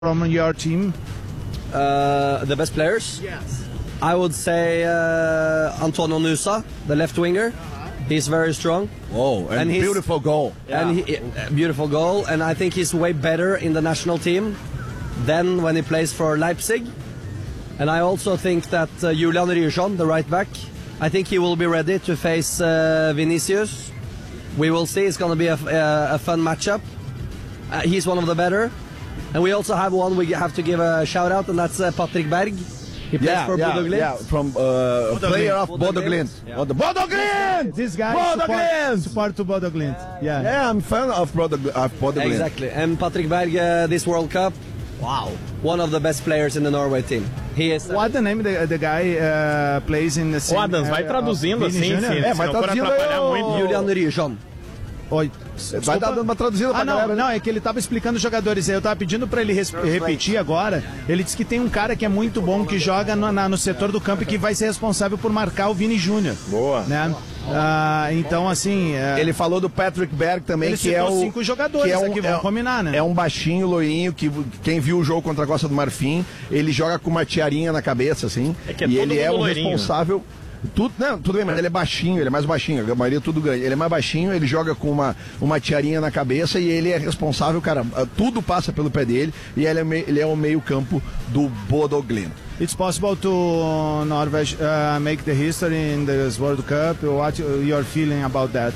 from your team? The best players? Yes. I would say Antonio Nusa, the left winger. He's very strong. Oh, and beautiful goal. And beautiful goal. And I think he's way better in the national team than when he plays for Leipzig. And I also think that Julian Ryerson, the right back, I think he will be ready to face Vinicius. We will see. It's going to be a fun matchup. He's one of the better. And we also have one we have to give a shout out, and that's Patrick Berg. He plays for Bodo Glimt. Yeah, from player of Bodo Glimt. Yeah. Bodo Glimt! This guy support to Bodo Glimt. Yeah, I'm fan of Bodo Glimt. Exactly. And Patrick Berg, this World Cup, wow, one of the best players in the Norway team. He is. What the name the guy plays in the same Adams, vai traduzindo assim, se vai não for traduzindo atrapalhar muito. Julian Ryerson. Oi. Vai dar uma traduzida pra galera, né? Não, é que ele tava explicando os jogadores aí. Eu tava pedindo pra ele repetir agora. Ele disse que tem um cara que é muito bom, que joga no setor do campo e que vai ser responsável por marcar o Vini Júnior. Boa. Né? Então, assim... Ele falou do Patrick Berg também, ele que é o... 5 jogadores que aqui, vamos combinar, né? É um baixinho, loirinho, que quem viu o jogo contra a Costa do Marfim, ele joga com uma tiarinha na cabeça, assim. E ele é o responsável... Tudo bem, mas ele é baixinho, ele é mais baixinho, a maioria é tudo grande. Ele é mais baixinho, ele joga com uma tiarinha na cabeça e ele é responsável, cara, tudo passa pelo pé dele e ele é o meio campo do Bodo Glimt. It's possible to Norway make the history in this World Cup. What you're feeling about that?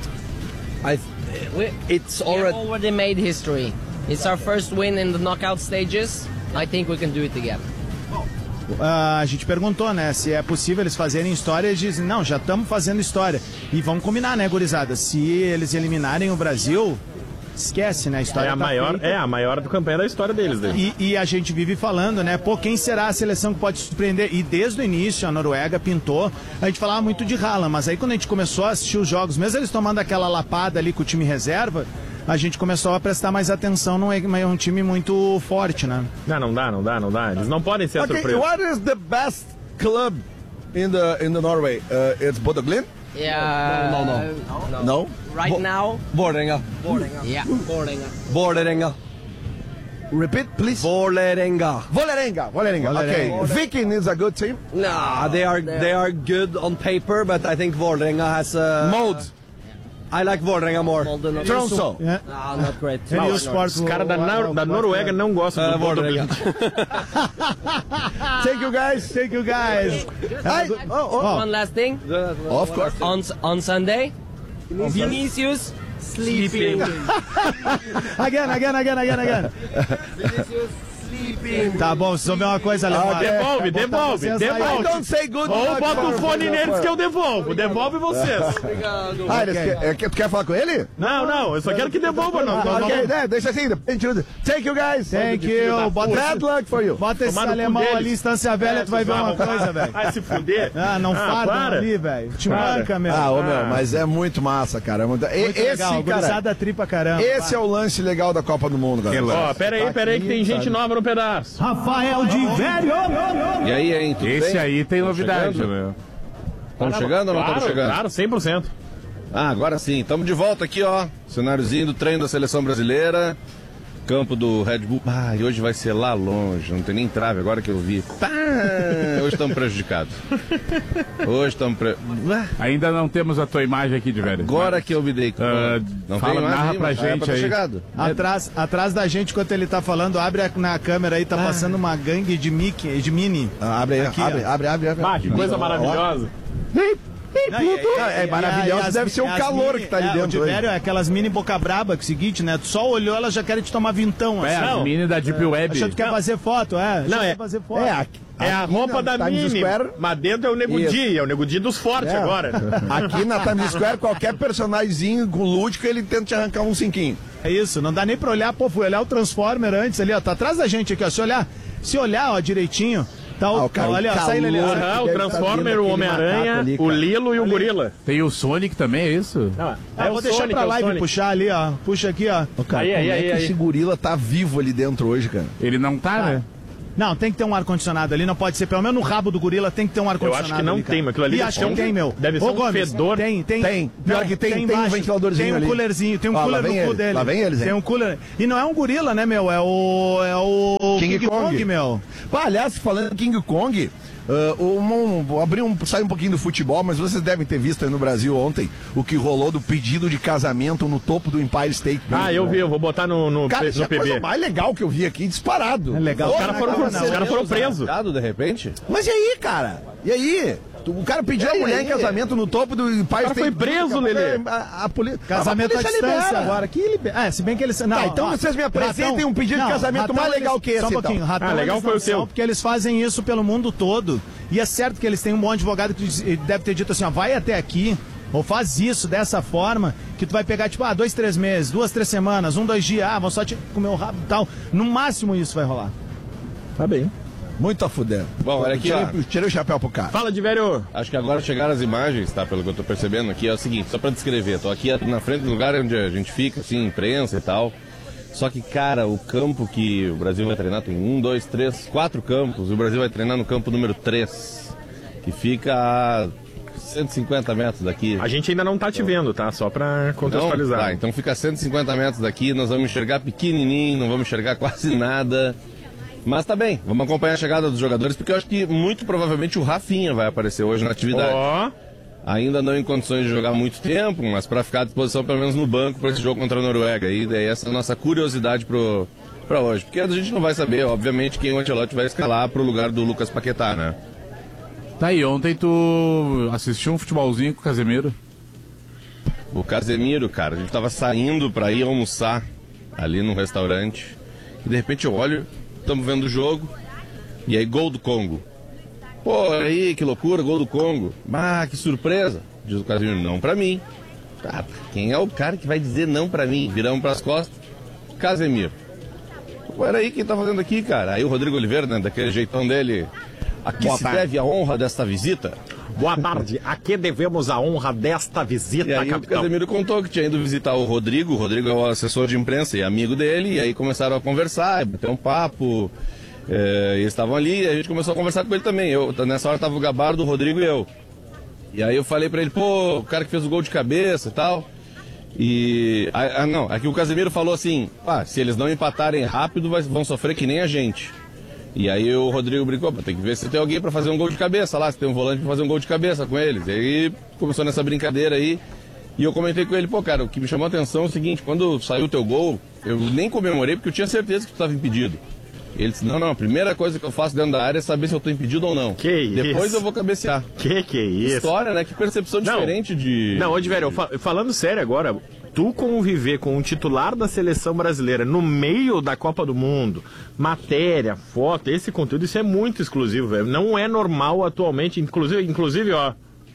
It's We have already made history. It's our first win in the knockout stages. I think we can do it again. A gente perguntou, né, se é possível eles fazerem história. Eles dizem, não, já estamos fazendo história. E vamos combinar, né, gurizada? Se eles eliminarem o Brasil, esquece, né? A história a maior do campeão da história deles. E a gente vive falando, né? Pô, quem será a seleção que pode surpreender? E desde o início a Noruega pintou. A gente falava muito de Haaland, mas aí quando a gente começou a assistir os jogos, mesmo eles tomando aquela lapada ali com o time reserva, a gente começou a prestar mais atenção. Não é um time muito forte, né? Não dá. Eles não podem ser surpresos. What is the best club in the Norway? It's Bodo Glimt? Yeah. No? Right now, Vålerenga. yeah, Vålerenga. Repeat, please. Vålerenga. Vålerenga. Okay. Viking is a good team. Nah, they are good on paper, but I think Vålerenga has a Mode. I like Vålerenga more. Tromsø. Yeah. no, not great. Os caras da Noruega não gostam do Vålerenga. Thank you guys. One last thing. Of course. On Sunday, Vinicius sleeping. Again. Vinicius sleeping. Tá bom, vocês vão ver uma coisa, Alemão. Devolve. I don't say good Ou luck. bota o fone neles que eu devolvo. Devolve vocês. Tu quer falar com ele? Não, eu só quero que devolva. Não. Deixa assim. Thank you guys. Thank you. Bad luck for you. Bota esse Tomara alemão deles. ali, Estância Velha, tu vai ver uma coisa, velho. Vai se fuder. Não fardam para. ali, velho. Te manca, meu. Meu, mas é muito massa, cara. Muito legal, gurizada tripa caramba. Esse é o lance legal da Copa do Mundo, galera. Ó, pera aí que tem gente nova no pedaço. Rafael de Velho. E aí, hein? Tudo Esse bem? aí tem novidade, meu. Estão chegando ou não estão chegando? Claro, 100%. Agora sim. Estamos de volta aqui, ó. Cenáriozinho do treino da Seleção Brasileira. Campo do Red Bull. E hoje vai ser lá longe. Não tem nem trave agora que eu vi. Hoje estamos prejudicados. Ainda não temos a tua imagem aqui de velho. Agora que eu me dei conta. Não fala, tem imagem narra aí, pra mas era gente ter aí. chegado. Atrás da gente, enquanto ele tá falando, abre na câmera aí, tá passando uma gangue de Mini. Abre aí, Aqui, abre. Que coisa maravilhosa. É maravilhoso, deve ser o calor que tá ali dentro. O de velho é aquelas mini boca braba, que é o seguinte, né? Tu só olhou, ela já quer te tomar vintão. É, as mini da Deep Web. Achou que tu quer fazer foto, fazer foto. É a roupa da Mini, mas dentro é o Nego Di, é o Nego Di dos fortes agora. Aqui na Times Square, qualquer personagemzinho com lúdico, ele tenta te arrancar um cinquinho. É isso, não dá nem pra olhar, fui olhar o Transformer antes ali, ó, tá atrás da gente aqui, ó, se olhar, ó, direitinho, tá olha, ó, sai ali. O Transformer, o Homem-Aranha, o Lilo e o Gorila. Tem o Sonic também, é isso? Vou deixar pra live puxar ali, ó, puxa aqui, ó. Cara, aí. Esse gorila tá vivo ali dentro hoje, cara? Ele não tá, né? Não, tem que ter um ar-condicionado ali, não pode ser, pelo menos no rabo do gorila tem que ter um ar-condicionado. Eu acho que não ali, tem, mas aquilo ali e acho que tem, meu. Deve ser um Gomes, fedor. Tem. Pior que tem um ventiladorzinho ali. Tem um coolerzinho, tem um cooler no cu dele. Lá vem eles, hein? Tem um cooler. E não é um gorila, né, meu? É o King Kong, meu. Pá, aliás, falando em King Kong, sai um pouquinho do futebol, mas vocês devem ter visto aí no Brasil ontem o que rolou do pedido de casamento no topo do Empire State Building. Eu vi, eu vou botar no Cara, isso é a PB. coisa mais legal que eu vi aqui, disparado. É legal. Os caras foram presos. De repente? Mas e aí, cara? E aí? O cara pediu a mulher em casamento no topo do Empire State foi preso, Lelê. Casamento à distância agora. Se bem que eles... Não, então vocês me apresentem um pedido de casamento mais legal que esse, Só um pouquinho. então. Legal foi o seu. Porque eles fazem isso pelo mundo todo. E é certo que eles têm um bom advogado que deve ter dito assim, ó, vai até aqui, ou faz isso dessa forma, que tu vai pegar, tipo, 2, 3 meses, 2, 3 semanas, 1, 2 dias, vão só te comer o rabo e tal. No máximo isso vai rolar. Tá bem. Muito a fuder. Bom, olha aqui, tirei o chapéu pro cara. Fala de velho. Acho que agora chegaram as imagens, tá? Pelo que eu tô percebendo aqui, é o seguinte, só pra descrever, tô aqui na frente do lugar onde a gente fica, assim, imprensa e tal. Só que, cara, o campo que o Brasil vai treinar tem 1, 2, 3, 4 campos. O Brasil vai treinar no campo número 3, que fica a 150 metros daqui. A gente ainda não tá te vendo, tá? Só pra contextualizar. Tá, então fica a 150 metros daqui, nós vamos enxergar pequenininho, não vamos enxergar quase nada. Mas tá bem, vamos acompanhar a chegada dos jogadores, porque eu acho que muito provavelmente o Rafinha vai aparecer hoje na atividade. Ainda não em condições de jogar muito tempo, mas para ficar à disposição pelo menos no banco para esse jogo contra a Noruega. E daí essa é a nossa curiosidade para hoje. Porque a gente não vai saber, obviamente, quem o Ancelotti vai escalar pro lugar do Lucas Paquetá, né? Tá aí, ontem tu assistiu um futebolzinho com o Casemiro? O Casemiro, cara, a gente tava saindo para ir almoçar ali num restaurante. E de repente eu olho, estamos vendo o jogo, e aí gol do Congo. Pô, aí, que loucura, gol do Congo. Que surpresa, diz o Casemiro, não pra mim. Quem é o cara que vai dizer não pra mim? Viramos pras costas, Casemiro. Peraí, quem tá fazendo aqui, cara? Aí o Rodrigo Oliveira, né, daquele jeitão dele, a que se deve a honra desta visita? Boa tarde, a que devemos a honra desta visita, e aí capitão? O Casemiro contou que tinha ido visitar o Rodrigo é o assessor de imprensa e amigo dele, e aí começaram a conversar, bater um papo, eles estavam ali, e a gente começou a conversar com ele também. Nessa hora tava o Gabardo, o Rodrigo e eu. E aí eu falei pra ele, pô, o cara que fez o gol de cabeça e tal. E... aqui o Casemiro falou assim, se eles não empatarem rápido, vão sofrer que nem a gente. E aí o Rodrigo brincou, tem que ver se tem alguém pra fazer um gol de cabeça lá, se tem um volante pra fazer um gol de cabeça com eles. E aí começou nessa brincadeira aí, e eu comentei com ele, pô, cara, o que me chamou a atenção é o seguinte, quando saiu o teu gol, eu nem comemorei porque eu tinha certeza que tu estava impedido. Ele disse, não, a primeira coisa que eu faço dentro da área é saber se eu tô impedido ou não. Depois eu vou cabecear. Que é isso? História, né? Que percepção diferente de... Não, velho, falando sério agora, tu conviver com um titular da seleção brasileira no meio da Copa do Mundo, matéria, foto, esse conteúdo, isso é muito exclusivo, velho. Não é normal atualmente, inclusive, ó.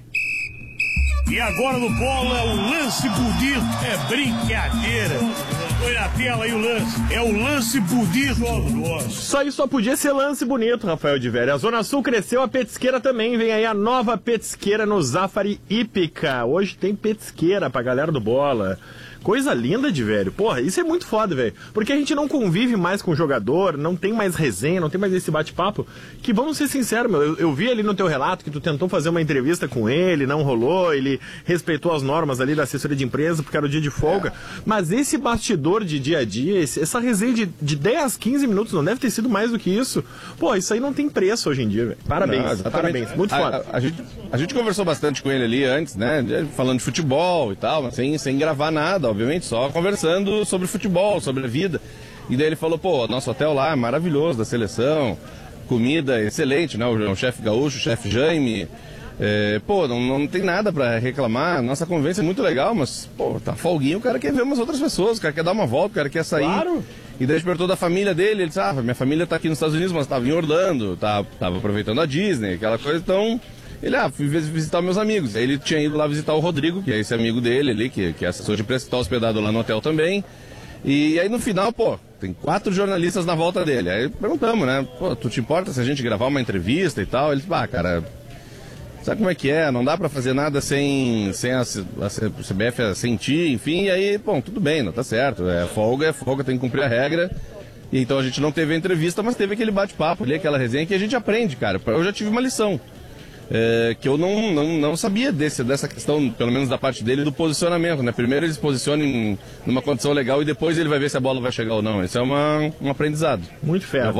E agora no polo é o lance bonito, é brincadeira. Põe na tela aí o lance, é o lance bonito. Só isso só podia ser lance bonito, Rafael de Velho. A Zona Sul cresceu, a petisqueira também. Vem aí a nova petisqueira no Zafari Hípica. Hoje tem petisqueira pra galera do Bola. Coisa linda de velho. Porra, isso é muito foda, velho. Porque a gente não convive mais com o jogador, não tem mais resenha, não tem mais esse bate-papo. Que vamos ser sinceros, meu. Eu vi ali no teu relato que tu tentou fazer uma entrevista com ele, não rolou, ele respeitou as normas ali da assessoria de imprensa porque era o dia de folga. Mas esse bastidor de dia a dia, essa resenha de 10, 15 minutos, não deve ter sido mais do que isso. Pô, isso aí não tem preço hoje em dia, velho. Parabéns, parabéns. Muito foda. A gente conversou bastante com ele ali antes, né? Falando de futebol e tal, mas sem gravar nada, obviamente, só conversando sobre futebol, sobre a vida. E daí ele falou, pô, nosso hotel lá é maravilhoso, da seleção, comida excelente, né? O chefe gaúcho, o chefe Jaime, pô, não tem nada pra reclamar, nossa convivência é muito legal, mas, pô, tá folguinho, o cara quer ver umas outras pessoas, o cara quer dar uma volta, o cara quer sair. Claro. E daí perguntou da família dele, ele disse, minha família tá aqui nos Estados Unidos, mas tava em Orlando, tava aproveitando a Disney, aquela coisa, então... Ele, fui visitar meus amigos. Aí ele tinha ido lá visitar o Rodrigo, que é esse amigo dele ali, que é assessor de imprensa, tá hospedado lá no hotel também. E aí no final, pô, tem 4 jornalistas na volta dele. Aí perguntamos, né, pô, tu te importa se a gente gravar uma entrevista e tal? Ele disse, cara, sabe como é que é? Não dá pra fazer nada sem a CBF sentir, enfim. E aí, bom, tudo bem, não tá certo. Folga, tem que cumprir a regra. E então a gente não teve a entrevista, mas teve aquele bate-papo ali, aquela resenha que a gente aprende, cara. Eu já tive uma lição. Que eu não sabia dessa questão, pelo menos da parte dele, do posicionamento, né? Primeiro ele se posiciona numa condição legal e depois ele vai ver se a bola vai chegar ou não. Isso é um aprendizado. Muito fera.